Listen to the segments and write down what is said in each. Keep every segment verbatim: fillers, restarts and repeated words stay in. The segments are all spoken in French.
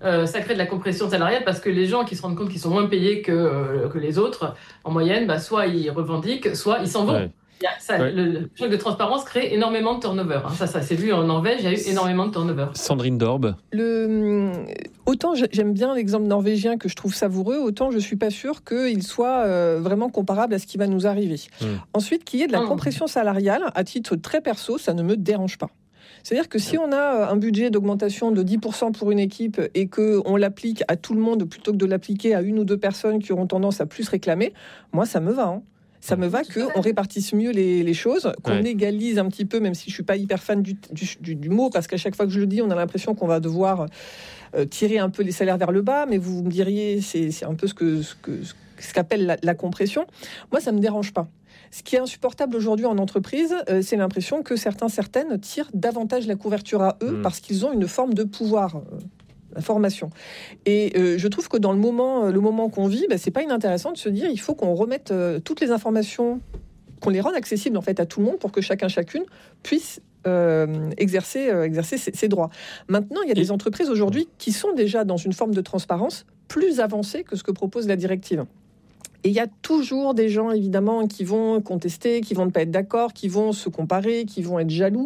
euh, ça crée de la compression salariale parce que les gens qui se rendent compte qu'ils sont moins payés que, euh, que les autres, en moyenne, bah, soit ils revendiquent, soit ils s'en vont. Ouais. Il y a ça, Ouais. le, le choc de transparence crée énormément de turnover. Hein. Ça, ça s'est vu en Norvège, il y a eu énormément de turnover. Sandrine Dorbe. Le, autant j'aime bien l'exemple norvégien que je trouve savoureux, autant je ne suis pas sûre qu'il soit euh, vraiment comparable à ce qui va nous arriver. Mmh. Ensuite, qu'il y ait de la Mmh. compression salariale, à titre très perso, ça ne me dérange pas. C'est-à-dire que si on a un budget d'augmentation de dix pour cent pour une équipe et qu'on l'applique à tout le monde plutôt que de l'appliquer à une ou deux personnes qui auront tendance à plus réclamer, moi ça me va. Hein. Ça me va qu'on répartisse mieux les, les choses, qu'on Ouais. égalise un petit peu, même si je ne suis pas hyper fan du, du, du, du mot, parce qu'à chaque fois que je le dis, on a l'impression qu'on va devoir euh, tirer un peu les salaires vers le bas, mais vous me diriez, c'est, c'est un peu ce, que, ce, que, ce qu'appelle la, la compression. Moi, ça ne me dérange pas. Ce qui est insupportable aujourd'hui en entreprise, euh, c'est l'impression que certains, certaines tirent davantage la couverture à eux, mmh. parce qu'ils ont une forme de pouvoir. Euh, la formation. Et euh, je trouve que dans le moment, le moment qu'on vit, bah, c'est pas inintéressant de se dire il faut qu'on remette euh, toutes les informations, qu'on les rende accessibles en fait à tout le monde pour que chacun chacune puisse euh, exercer, euh, exercer ses, ses droits. Maintenant, il y a des entreprises aujourd'hui qui sont déjà dans une forme de transparence plus avancée que ce que propose la directive. Et il y a toujours des gens, évidemment, qui vont contester, qui vont ne pas être d'accord, qui vont se comparer, qui vont être jaloux.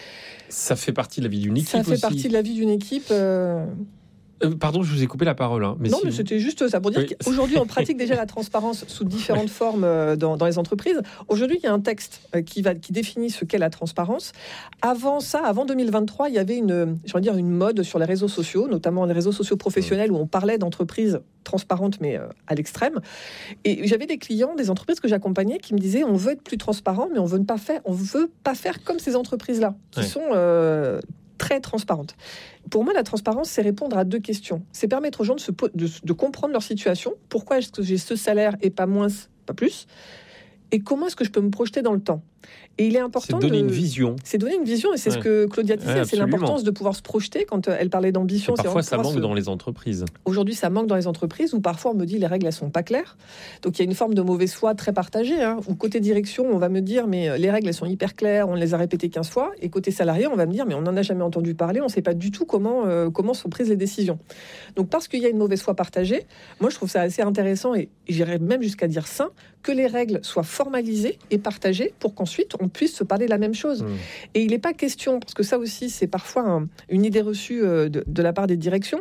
Ça fait partie de la vie d'une équipe Ça fait aussi. partie de la vie d'une équipe. Euh... Euh, pardon, je vous ai coupé la parole. Hein, mais non, si mais vous... c'était juste ça pour dire oui. qu'aujourd'hui, on pratique déjà la transparence sous différentes oui. formes euh, dans, dans les entreprises. Aujourd'hui, il y a un texte euh, qui, va, qui définit ce qu'est la transparence. Avant ça, avant deux mille vingt-trois, il y avait une, je veux dire, une mode sur les réseaux sociaux, notamment les réseaux sociaux professionnels, mmh. où on parlait d'entreprises transparentes, mais euh, à l'extrême. Et j'avais des clients, des entreprises que j'accompagnais, qui me disaient on veut être plus transparent, mais on veut pas faire, on veut pas faire comme ces entreprises-là, qui ouais. sont euh, très transparentes. Pour moi, la transparence, c'est répondre à deux questions. C'est permettre aux gens de, se, de, de comprendre leur situation. Pourquoi est-ce que j'ai ce salaire et pas moins, pas plus ? Et comment est-ce que je peux me projeter dans le temps ? Et il est important c'est donner de... une vision. C'est donner une vision, et c'est ouais. ce que Claudia disait, ouais, c'est l'importance de pouvoir se projeter quand elle parlait d'ambition. Et parfois, c'est ça manque se... dans les entreprises. Aujourd'hui, ça manque dans les entreprises, où parfois on me dit les règles, elles sont pas claires. Donc il y a une forme de mauvaise foi très partagée, hein, où côté direction, on va me dire, mais les règles, elles sont hyper claires, on les a répétées quinze fois, et côté salarié, on va me dire, mais on n'en a jamais entendu parler, on ne sait pas du tout comment, euh, comment sont prises les décisions. Donc parce qu'il y a une mauvaise foi partagée, moi je trouve ça assez intéressant, et j'irais même jusqu'à dire sain, que les règles soient formalisées et partagées pour qu'ensuite on puisse se parler de la même chose. Mmh. Et il n'est pas question, parce que ça aussi c'est parfois un, une idée reçue de, de la part des directions,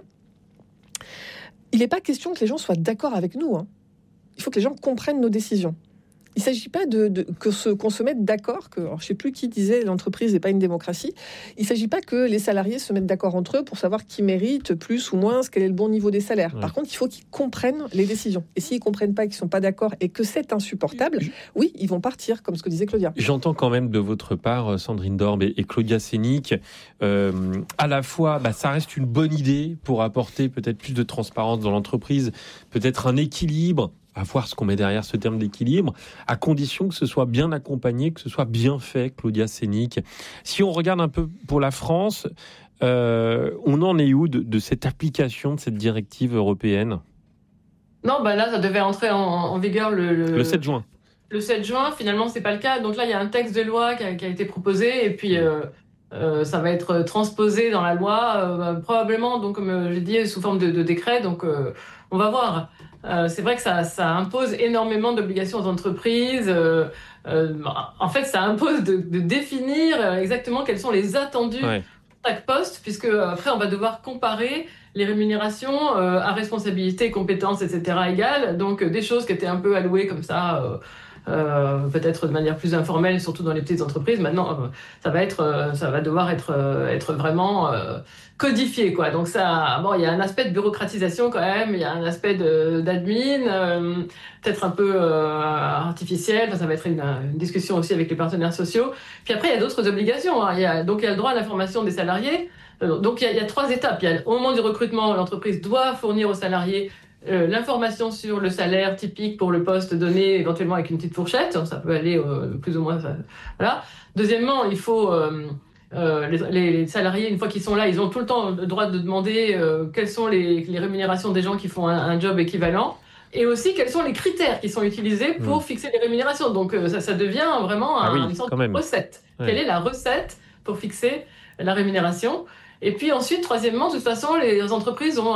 il n'est pas question que les gens soient d'accord avec nous. Hein. Il faut que les gens comprennent nos décisions. Il ne s'agit pas de, de, que se, qu'on se mette d'accord, que, alors je ne sais plus qui disait l'entreprise n'est pas une démocratie, il ne s'agit pas que les salariés se mettent d'accord entre eux pour savoir qui mérite plus ou moins, quel est le bon niveau des salaires. Ouais. Par contre, il faut qu'ils comprennent les décisions. Et s'ils ne comprennent pas, qu'ils ne sont pas d'accord et que c'est insupportable, oui, ils vont partir, comme ce que disait Claudia. J'entends quand même de votre part, Sandrine Dorbe et, et Claudia Sénic, euh, à la fois, bah, ça reste une bonne idée pour apporter peut-être plus de transparence dans l'entreprise, peut-être un équilibre, à voir ce qu'on met derrière ce terme d'équilibre, à condition que ce soit bien accompagné, que ce soit bien fait, Claudia Sénic. Si on regarde un peu pour la France, euh, on en est où de, de cette application de cette directive européenne ? Non, bah là, ça devait entrer en, en vigueur le, le... le sept juin. Le sept juin, finalement, c'est pas le cas. Donc là, il y a un texte de loi qui a, qui a été proposé, et puis euh, euh, ça va être transposé dans la loi, euh, probablement, donc comme j'ai dit, sous forme de, de décret. Donc euh, on va voir. Euh, c'est vrai que ça, ça impose énormément d'obligations aux entreprises. Euh, euh, en fait, ça impose de, de définir exactement quels sont les attendus ouais. pour chaque poste, puisque après, on va devoir comparer les rémunérations euh, à responsabilité, compétences, et cetera égales. Donc, des choses qui étaient un peu allouées comme ça, euh, euh, peut-être de manière plus informelle, surtout dans les petites entreprises. Maintenant, euh, ça va être, euh, ça va devoir être, euh, être vraiment euh, codifié, quoi. Donc ça, bon, il y a un aspect de bureaucratisation quand même. Il y a un aspect de, d'admin, euh, peut-être un peu euh, artificiel. Enfin, ça va être une, une discussion aussi avec les partenaires sociaux. Puis après, il y a d'autres obligations. Hein. Il y a, donc, il y a le droit à l'information des salariés. Donc, il y, a, il y a trois étapes. Il y a, au moment du recrutement, l'entreprise doit fournir aux salariés euh, l'information sur le salaire typique pour le poste donné, éventuellement avec une petite fourchette. Ça peut aller euh, plus ou moins... Ça, voilà. Deuxièmement, il faut... Euh, euh, les, les salariés, une fois qu'ils sont là, ils ont tout le temps le droit de demander euh, quelles sont les, les rémunérations des gens qui font un, un job équivalent. Et aussi, quels sont les critères qui sont utilisés pour mmh. fixer les rémunérations. Donc, euh, ça, ça devient vraiment un, ah oui, une sorte de recette. Ouais. Quelle est la recette pour fixer la rémunération ? Et puis ensuite, troisièmement, de toute façon, les entreprises ont